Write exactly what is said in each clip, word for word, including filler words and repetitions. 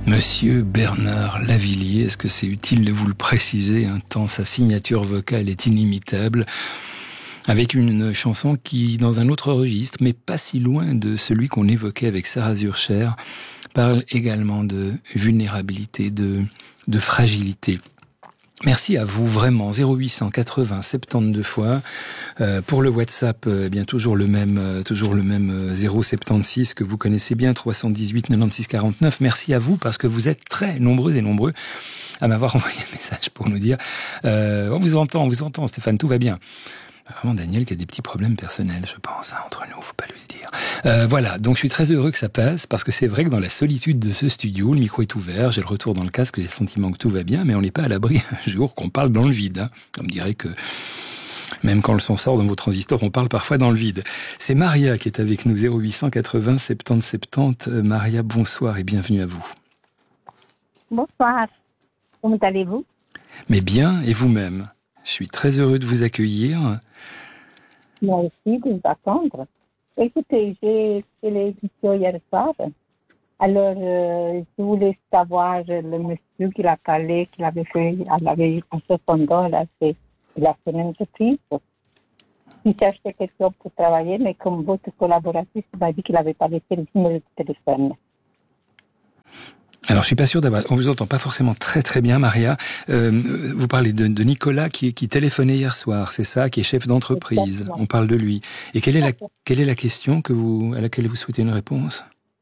Monsieur Bernard Lavilliers, est-ce que c'est utile de vous le préciser, un temps sa signature vocale est inimitable, avec une chanson qui, dans un autre registre, mais pas si loin de celui qu'on évoquait avec Sarah Zurcher, parle également de vulnérabilité, de, de fragilité. Merci à vous, vraiment. zéro huit cent quatre-vingts soixante-douze fois. Euh, pour le WhatsApp, euh, bien toujours le même, euh, toujours le même euh, zéro soixante-seize que vous connaissez bien, trois cent dix-huit quatre-vingt-seize quarante-neuf. Merci à vous parce que vous êtes très nombreux et nombreux à m'avoir envoyé un message pour nous dire euh, on vous entend, on vous entend, Stéphane, tout va bien. Vraiment, Daniel qui a des petits problèmes personnels, je pense, hein, entre nous, faut pas lui le dire. Euh, voilà, donc je suis très heureux que ça passe, parce que c'est vrai que dans la solitude de ce studio, le micro est ouvert, j'ai le retour dans le casque, j'ai le sentiment que tout va bien, mais on n'est pas à l'abri un jour qu'on parle dans le vide. Hein. On me dirait que même quand le son sort dans vos transistors, on parle parfois dans le vide. C'est Maria qui est avec nous, zéro huit cent quatre-vingts soixante-dix soixante-dix. Euh, Maria, bonsoir et bienvenue à vous. Bonsoir, comment allez-vous? Mais bien, et vous-même? Je suis très heureux de vous accueillir. Moi aussi, de vous attendre. Écoutez, j'ai fait l'édition hier soir. Alors, euh, je voulais savoir le monsieur qui a parlé, qu'il avait fait, il avait un soixante ans, là, c'est la son entreprise. Il cherchait quelqu'un pour travailler, mais comme votre collaboratrice m'a dit qu'il n'avait pas laissé le numéro de téléphone. Alors, je suis pas sûr d'avoir... On vous entend pas forcément très très bien, Maria. Euh, vous parlez de, de Nicolas qui, qui téléphonait hier soir, c'est ça, qui est chef d'entreprise. Exactement. On parle de lui. Et quelle est la, quelle est la question que vous, à laquelle vous souhaitez une réponse?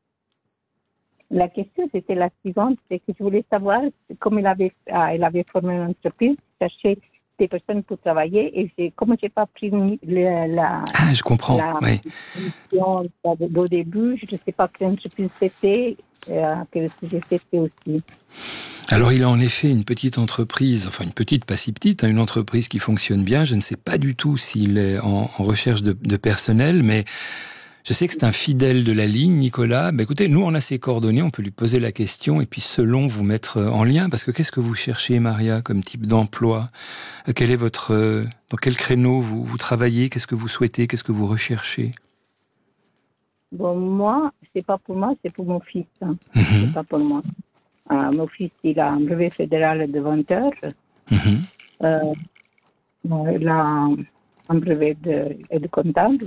La question, c'était la suivante, c'est que je voulais savoir, comme il avait, ah, il avait formé une entreprise, chercher des personnes pour travailler, et j'ai, comme j'ai pas pris le, la... Ah, je comprends, la, oui. Au début, je ne sais pas quelle entreprise c'était, euh, quel sujet c'était aussi. Alors, il a en effet une petite entreprise, enfin une petite, pas si petite, hein, une entreprise qui fonctionne bien. Je ne sais pas du tout s'il est en, en recherche de, de personnel, mais je sais que c'est un fidèle de la ligne, Nicolas. Ben, écoutez, nous, on a ses coordonnées, on peut lui poser la question et puis selon vous mettre en lien. Parce que qu'est-ce que vous cherchez, Maria, comme type d'emploi? Quel est votre, dans quel créneau vous, vous travaillez? Qu'est-ce que vous souhaitez? Qu'est-ce que vous recherchez? Bon, moi, c'est pas pour moi, c'est pour mon fils. Hein. Mm-hmm. C'est pas pour moi. Euh, mon fils, il a un brevet fédéral de vingt heures. Mm-hmm. Euh, il a un brevet de, de comptable.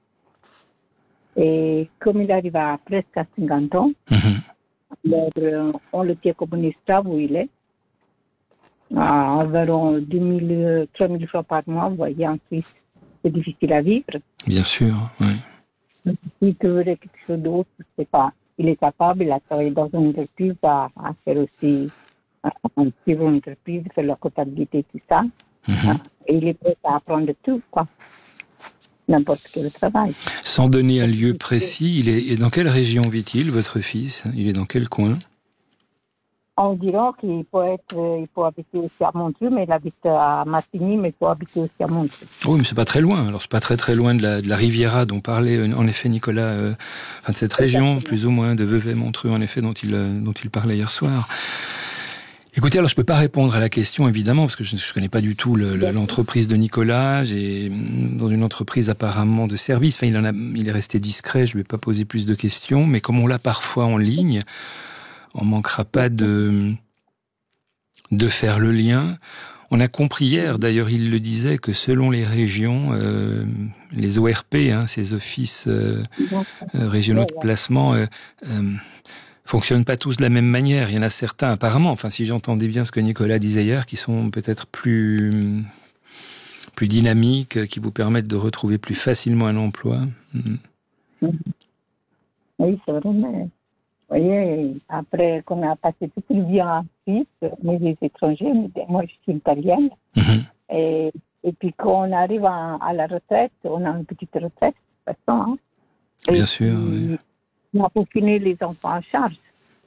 Et comme il arrive à presque à cinquante ans, mm-hmm. alors, on le tient comme un esclave où il est. À environ deux mille, trois mille francs par mois, vous voyez, en Suisse, c'est difficile à vivre. Bien sûr, oui. Si tu veux quelque chose d'autre, je sais pas. Il est capable, il a travaillé dans une entreprise, à, à faire aussi un petit une entreprise, faire la comptabilité, tout ça. Mm-hmm. Et il est prêt à apprendre tout, quoi. N'importe quel travail. Sans donner un lieu précis, il est, et dans quelle région vit-il, votre fils? Il est dans quel coin? On dirait qu'il peut être, il peut habiter aussi à Montreux, mais il habite à Martigny, mais il peut habiter aussi à Montreux. Oui, mais c'est pas très loin. Alors c'est pas très très loin de la, de la Riviera dont parlait en effet Nicolas, euh, enfin de cette région, plus ou moins de Vevey-Montreux en effet dont il dont il parlait hier soir. Écoutez, alors je peux pas répondre à la question évidemment parce que je, je connais pas du tout le, le, l'entreprise de Nicolas. J'ai dans une entreprise apparemment de service. Enfin, il en a, il est resté discret. Je lui ai pas posé plus de questions, mais comme on l'a parfois en ligne. On manquera pas de, de faire le lien. On a compris hier, d'ailleurs il le disait, que selon les régions, euh, les O R P, hein, ces offices euh, euh, régionaux de placement, euh, euh, fonctionnent pas tous de la même manière. Il y en a certains, apparemment, enfin si j'entendais bien ce que Nicolas disait hier, qui sont peut-être plus, plus dynamiques, qui vous permettent de retrouver plus facilement un emploi. Mmh. Oui, c'est vrai, mais... Vous voyez, après qu'on a passé toute une vie en Suisse, mais les étrangers, moi je suis italienne, mm-hmm. et, et puis quand on arrive à, à la retraite, on a une petite retraite, de toute façon. Hein, Bien et sûr, puis, oui. On a pour finir les enfants en charge.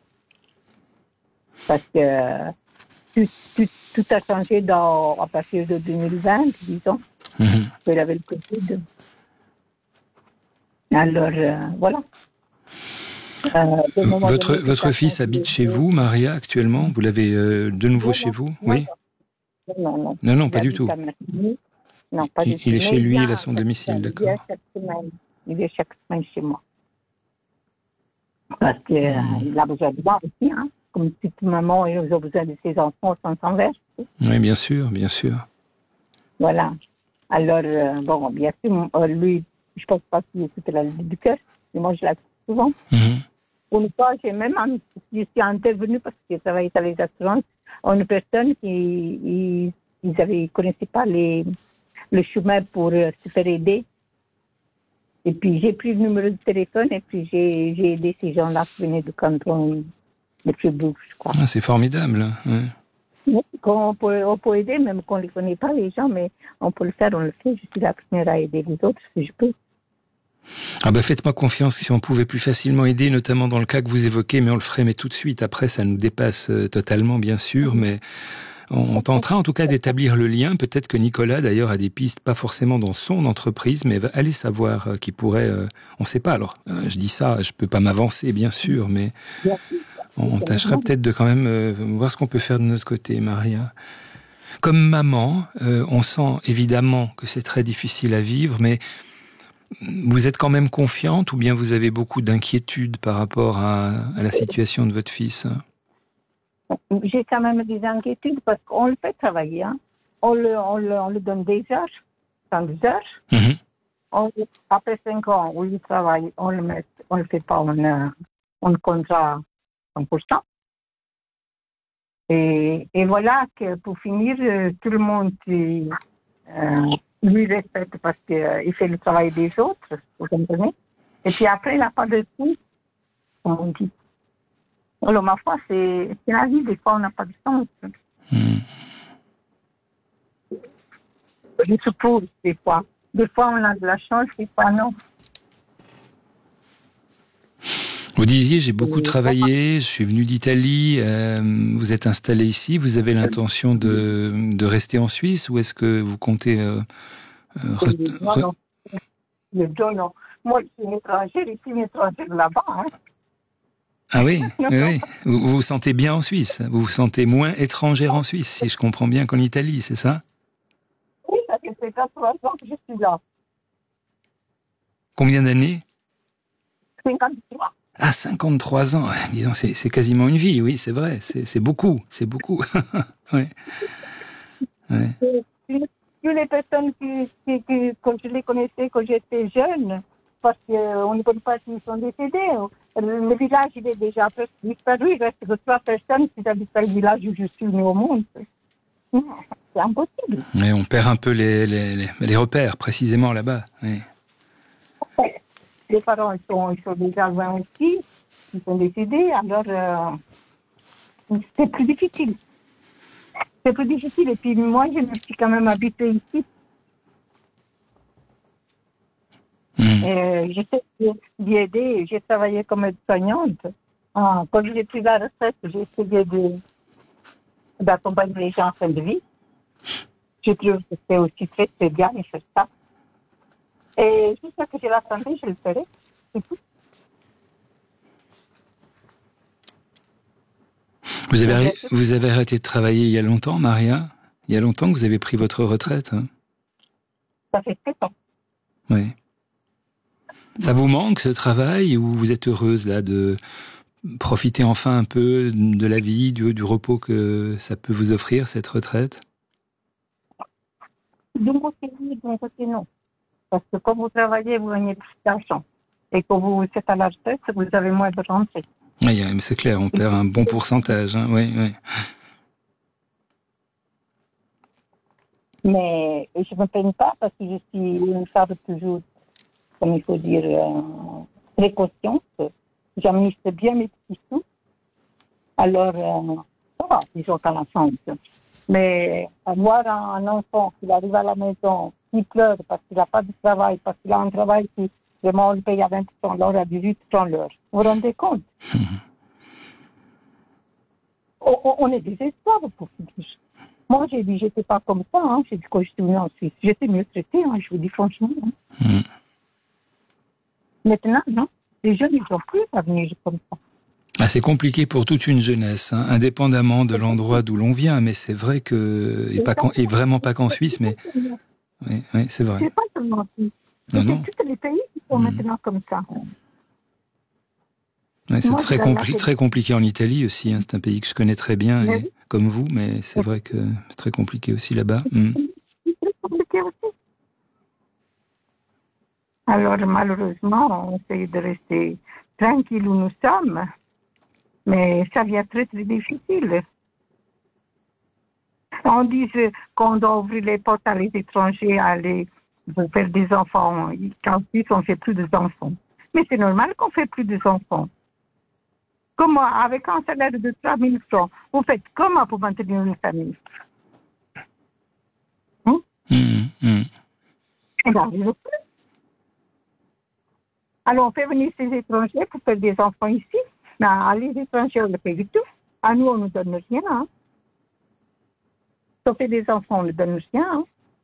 Parce que tout, tout, tout a changé dans, à partir de deux mille vingt, disons, mm-hmm. il avait le Covid. Alors, euh, voilà. Euh, votre votre fils habite chez vous, Maria, actuellement? Vous l'avez euh, de nouveau non, chez vous? Non, oui. Non, non. Non, non, pas du tout. Non, pas il, du tout. Il est chez lui, il, il a son domicile, d'accord. Il vient chaque semaine. Il vient chaque semaine chez moi. Parce qu'il mmh. a besoin de moi aussi, hein. comme toute maman, elle a besoin de ses enfants sans s'envers. Oui, bien sûr, bien sûr. Voilà. Alors, euh, bon, bien sûr, euh, lui, je pense pas qu'il écoute la Ligue du cœur, mais moi, je l'écoute souvent. Mm-hmm. Une fois, j'ai même, je suis intervenue parce que j'ai travaillé dans les assurances, une personne qui, ils, ils avaient, connaissaient pas les, le chemin pour euh, se faire aider. Et puis, j'ai pris le numéro de téléphone et puis j'ai, j'ai aidé ces gens-là qui venaient du canton de Fribourg, je crois. Ah, c'est formidable. Ouais. Oui, on peut, on peut aider, même qu'on ne les connaît pas, les gens, mais on peut le faire, on le fait. Je suis la première à aider les autres si je peux. Ah ben faites-moi confiance, si on pouvait plus facilement aider, notamment dans le cas que vous évoquez, mais on le ferait mais tout de suite. Après, ça nous dépasse euh, totalement, bien sûr, mais on, on tentera en tout cas d'établir le lien. Peut-être que Nicolas, d'ailleurs, a des pistes, pas forcément dans son entreprise, mais va aller savoir euh, qui pourrait... Euh, on ne sait pas, alors, euh, je dis ça, je peux pas m'avancer, bien sûr, mais on, on tâchera peut-être de quand même euh, voir ce qu'on peut faire de notre côté, Maria. Comme maman, euh, on sent évidemment que c'est très difficile à vivre, mais vous êtes quand même confiante ou bien vous avez beaucoup d'inquiétudes par rapport à, à la situation de votre fils? J'ai quand même des inquiétudes parce qu'on le fait travailler. Hein. On, le, on, le, on le donne des heures, cinq heures. Mm-hmm. On, après cinq ans, où il travaille, on le met, on le fait pas en, en contrat cent pour cent. Et, et voilà que pour finir, tout le monde euh, lui respecte parce qu'il euh, fait le travail des autres, vous comprenez? Et puis après, il n'a pas de tout, comme on dit. Alors, ma foi, c'est, c'est la vie, des fois, on n'a pas de sens. Mm. Je suppose, des fois. Des fois, on a de la chance, des fois, non. Vous disiez, j'ai beaucoup travaillé, je suis venu d'Italie, euh, vous êtes installé ici, vous avez l'intention de, de rester en Suisse ou est-ce que vous comptez... Euh, euh, re, non, re... non. Le don, non. Moi, je suis une étrangère, je suis une étrangère là-bas. Hein. Ah oui, oui, oui. Vous, vous vous sentez bien en Suisse, vous vous sentez moins étrangère en Suisse, si je comprends bien qu'en Italie, c'est ça? Oui, ça fait quatre-vingts ans que je suis là. Combien d'années? cinquante-trois. Ah, cinquante-trois ans, ouais, disons, c'est, c'est quasiment une vie, oui, c'est vrai, c'est, c'est beaucoup, c'est beaucoup. Ouais. Ouais. Toutes les personnes qui, qui, qui, que je les connaissais quand j'étais jeune, parce qu'on ne connaît pas s'ils sont décédés. Le village, il est déjà presque disparu. Il reste que trois personnes qui habitent dans le village où je suis née au monde. Non, c'est impossible. Et on perd un peu les, les, les, les repères, précisément là-bas. Oui. Les parents, ils sont, ils sont déjà loin aussi. Ils sont décédés, alors euh, c'est plus difficile. C'est plus difficile. Et puis moi, je me suis quand même habituée ici. Mmh. Et j'essaie d'y aider. J'ai travaillé comme aide-soignante. Ah, quand j'ai pris la retraite, j'ai essayé de, d'accompagner les gens en fin de vie. Je trouve que c'est aussi très, très bien de faire ça. Et jusqu'à ce que j'ai la santé, je le ferai. C'est tout. Vous avez, vous avez arrêté de travailler il y a longtemps, Maria? Il y a longtemps que vous avez pris votre retraite, hein? Ça fait sept ans. Oui. Ça vous manque, ce travail, ou vous êtes heureuse, là, de profiter enfin un peu de la vie, du, du repos que ça peut vous offrir, cette retraite? De mon côté, oui, de mon côté, non. Parce que quand vous travaillez, vous gagnez plus d'argent. Et quand vous êtes à la retraite, vous avez moins de rentrées. Oui, mais c'est clair, on perd un bon pourcentage. Hein. Oui, oui. Mais je ne me peine pas parce que je suis une femme toujours, comme il faut dire, euh, très consciente. J'administre bien mes petits sous. Alors, euh, ça va, disons à l'ensemble. Mais avoir un, un enfant qui arrive à la maison, qui pleure parce qu'il n'a pas de travail, parce qu'il a un travail qui vraiment on le paye à vingt pour cent l'heure, à dix-huit pour cent l'heure. Vous vous rendez compte? Mmh. on, on est désespoir pour finir. Moi, j'ai dit, j'étais pas comme ça, hein. J'ai dit, quand je suis venue en Suisse, j'étais mieux traitée, hein, je vous dis franchement. Hein. Mmh. Maintenant, non. Les jeunes, ils n'ont plus à venir comme ça. Ah, c'est compliqué pour toute une jeunesse, hein, indépendamment de l'endroit d'où l'on vient, mais c'est vrai que, et, pas qu'en, et vraiment pas qu'en Suisse, mais oui, oui, c'est vrai. C'est pas seulement en Suisse. C'est tous les pays qui sont mmh. maintenant comme ça. Ouais, c'est Moi, très, je compli- l'ai- très compliqué en Italie aussi. Hein. C'est un pays que je connais très bien, Mais et, oui. comme vous, mais c'est vrai que c'est très compliqué aussi là-bas. Mm. C'est très compliqué aussi. Alors, malheureusement, on essaie de rester tranquille où nous sommes, mais ça devient très, très difficile. On dit euh, qu'on doit ouvrir les portes à les étrangers, à aller faire des enfants. Qu'en Suisse, on ne fait plus d'enfants. Mais c'est normal qu'on ne fait plus d'enfants. Comment, avec un salaire de trois mille francs, vous faites comment pour maintenir une famille? Hein? Mm, mm. On n'arrive plus. Alors, on fait venir ces étrangers pour faire des enfants ici. Mais à les étrangers, on ne paye du tout. À nous, on ne nous donne rien. Hein. Si on fait des enfants, on ne donne rien. Hein.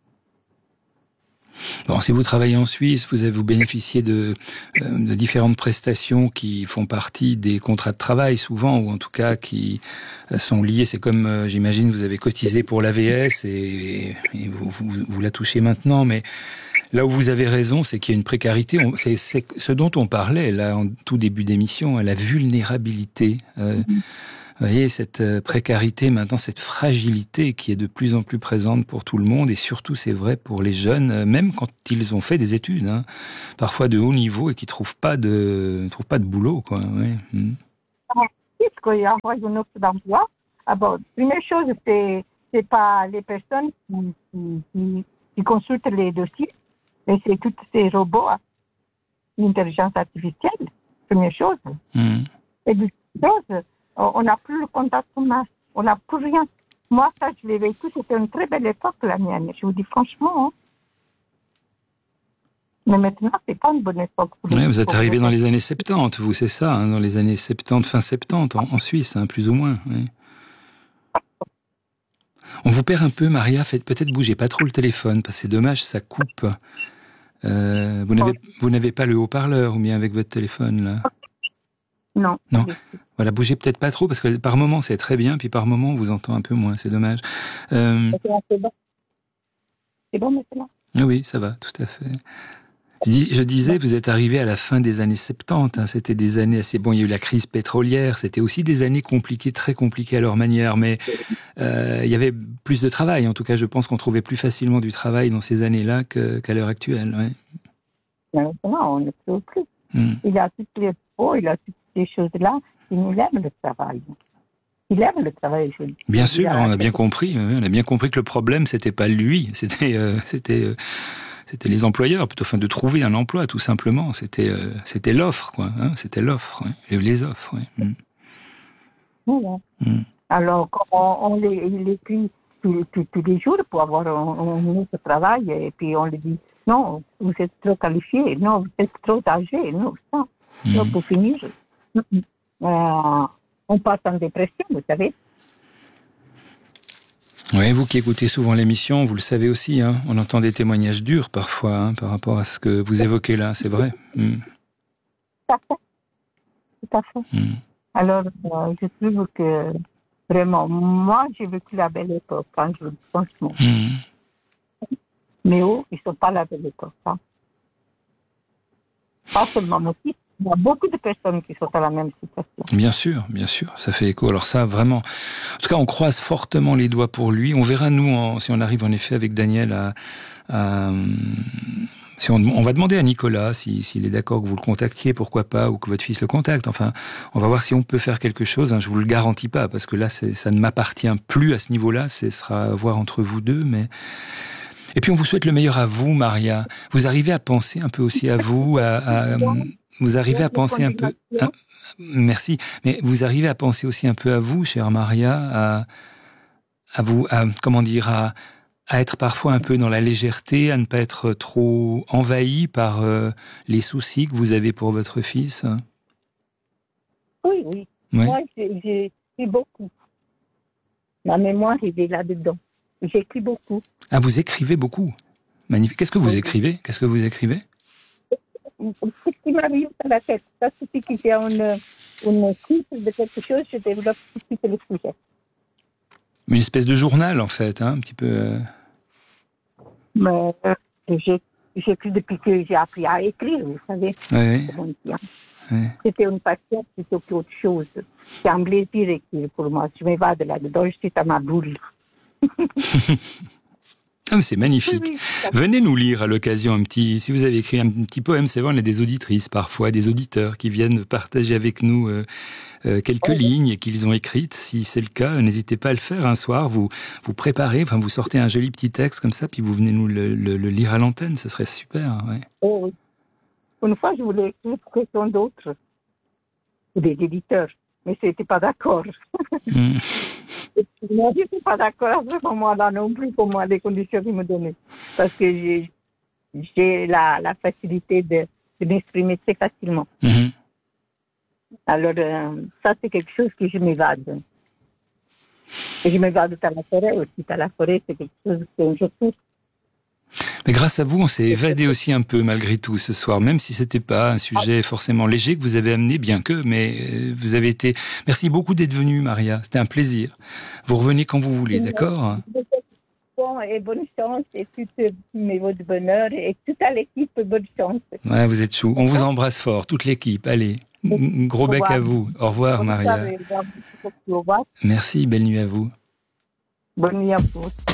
Bon, si vous travaillez en Suisse, vous avez vous bénéficiez de, euh, de différentes prestations qui font partie des contrats de travail souvent, ou en tout cas qui sont liées. C'est comme, euh, j'imagine, vous avez cotisé pour l'A V S et, et vous, vous, vous la touchez maintenant, mais là où vous avez raison, c'est qu'il y a une précarité. On, c'est, c'est ce dont on parlait là en tout début d'émission, la vulnérabilité. Euh, Mm-hmm. Vous voyez, cette précarité, maintenant, cette fragilité qui est de plus en plus présente pour tout le monde, et surtout, c'est vrai pour les jeunes, même quand ils ont fait des études, hein, parfois de haut niveau, et qui trouvent pas de, trouvent pas de boulot, quoi. Ouais. Mm. Puisqu'il y a une offre d'emploi, ah bon, première chose, c'est, c'est pas les personnes qui, qui, qui, qui consultent les dossiers, mais c'est tous ces robots, l'intelligence artificielle, première chose. Mm. Et deuxième chose, on n'a plus le contact humain, on n'a plus rien. Moi, ça, je l'ai vécu, c'était une très belle époque, la mienne. Je vous dis franchement. Hein. Mais maintenant, c'est pas une bonne époque. Ouais, vous êtes arrivé dans les années soixante-dix, vous, c'est ça, hein, dans les années soixante-dix, fin soixante-dix, en, en Suisse, hein, plus ou moins. Ouais. On vous perd un peu, Maria, faites peut-être bouger pas trop le téléphone, parce que c'est dommage, ça coupe. Euh, vous n'avez, vous n'avez pas le haut-parleur, ou bien avec votre téléphone, là? Non. Non. Voilà, bougez peut-être pas trop, parce que par moment c'est très bien, puis par moment on vous entend un peu moins, c'est dommage. Euh... C'est bon. C'est bon maintenant? Oui, ça va, tout à fait. Je, dis, je disais, vous êtes arrivé à la fin des années soixante-dix, hein, c'était des années assez... Bon, il y a eu la crise pétrolière, c'était aussi des années compliquées, très compliquées à leur manière, mais euh, il y avait plus de travail. En tout cas, je pense qu'on trouvait plus facilement du travail dans ces années-là que, qu'à l'heure actuelle. Ouais. Maintenant, on ne trouve plus. Hmm. Il a toutes les peaux, il a toutes ces choses-là. Il nous aime le travail. Il aime le travail. Je... Bien sûr, on a bien compris. On a bien compris que le problème, c'était pas lui, c'était, euh, c'était, euh, c'était les employeurs, plutôt, enfin, de trouver un emploi, tout simplement. C'était, euh, c'était l'offre, quoi. Hein, c'était l'offre, ouais. Les offres. Ouais. Mm. Voilà. Mm. Alors, on, on les, il écrit tous, tous, tous les jours pour avoir un, un autre travail, et puis on lui dit non, vous êtes trop qualifié, non, vous êtes trop âgé, non, ça. Mm. Donc, pour finir. Euh, on passe en dépression, vous savez. Oui, vous qui écoutez souvent l'émission, vous le savez aussi, hein, on entend des témoignages durs parfois hein, par rapport à ce que vous évoquez là, c'est vrai. Mm. Tout à fait. Tout à fait. Mm. Alors, euh, je trouve que vraiment, moi, j'ai vécu la belle époque, hein, je, franchement. Mm. Mais eux, ils ne sont pas la belle époque. Hein. Pas seulement moi aussi. Il y a beaucoup de personnes qui sont dans la même situation. Bien sûr, bien sûr, ça fait écho. Alors ça, vraiment, en tout cas, on croise fortement les doigts pour lui. On verra, nous, en, si on arrive en effet avec Daniel à... à si on, on va demander à Nicolas s'il si, est d'accord que vous le contactiez, pourquoi pas, ou que votre fils le contacte. Enfin, on va voir si on peut faire quelque chose. Hein, je vous le garantis pas, parce que là, c'est, ça ne m'appartient plus à ce niveau-là. Ce sera à voir entre vous deux, mais... Et puis, on vous souhaite le meilleur à vous, Maria. Vous arrivez à penser un peu aussi à vous, à... à Vous arrivez à penser un peu... À, merci. Mais vous arrivez à penser aussi un peu à vous, chère Maria, à, à vous, à, comment dire, à, à être parfois un peu dans la légèreté, à ne pas être trop envahi par euh, les soucis que vous avez pour votre fils. Oui, oui. Ouais. Moi, j'ai, j'ai écrit beaucoup. Ma mémoire, il est là-dedans. J'écris beaucoup. Ah, vous écrivez beaucoup. Magnifique. Qu'est-ce que vous oui. écrivez Qu'est-ce que vous écrivez Ce qui m'arrive à la tête, ça suffit que j'ai une, une titre de quelque chose, je développe tout de suite le sujet. Une espèce de journal, en fait, hein, un petit peu... Euh... Mais euh, j'ai, j'écris depuis que j'ai appris à écrire, vous savez. Oui, bon, Ouais. C'était une passion plutôt qu'autre chose. C'est un plaisir écrire pour moi. Je m'évade là-dedans, je suis à ma boule. Ah, mais c'est magnifique. Oui, oui. Venez nous lire à l'occasion un petit, si vous avez écrit un petit poème, c'est vrai, on a des auditrices parfois, des auditeurs qui viennent partager avec nous euh, euh, quelques Oui. lignes qu'ils ont écrites. Si c'est le cas, n'hésitez pas à le faire un soir. Vous vous préparez, enfin vous sortez un joli petit texte comme ça, puis vous venez nous le, le, le lire à l'antenne. Ce serait super. Ouais. Oh, oui. Une fois, je voulais écrire pour quelqu'un d'autre, des éditeurs, mais je n'étais pas d'accord. Mm. Moi, je n'étais pas d'accord à ce moment-là non plus pour moi, les conditions qu'ils me donnaient. Parce que j'ai, j'ai la, la facilité de, de m'exprimer très facilement. Mm-hmm. Alors, euh, ça, c'est quelque chose que je m'évade. Et je m'évade dans la forêt aussi. Dans la forêt, c'est quelque chose que je trouve. Mais grâce à vous, on s'est évadé aussi un peu malgré tout ce soir, même si c'était pas un sujet forcément léger que vous avez amené, bien que, mais vous avez été... Merci beaucoup d'être venue, Maria. C'était un plaisir. Vous revenez quand vous voulez, d'accord? Bon, et bonne chance, et tout mes voeux de bonheur, et toute à l'équipe, bonne chance. Ouais, vous êtes chou. On vous embrasse fort, toute l'équipe. Allez, un gros bec à vous. Au revoir, Maria. Merci, belle nuit à vous. Bonne nuit à vous.